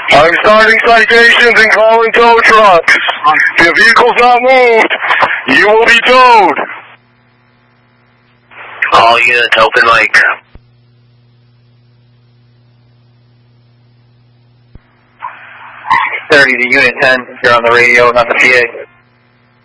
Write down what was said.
I'm starting citations and calling tow trucks. If your vehicle's not moved, you will be towed. All units, open mic. 30 to Unit 10, you're on the radio, not the PA.